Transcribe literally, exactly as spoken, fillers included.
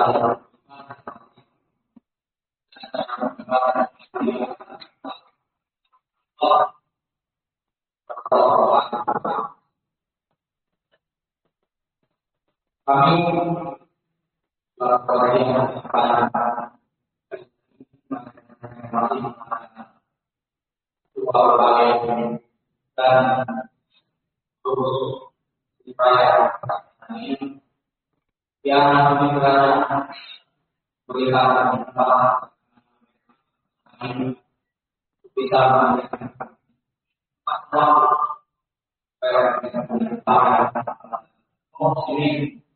Kami berkoordinasi dua wilayah dan terus supaya ini yang berada berikan ini bisa menjadi faktor supaya bisa menjadi ini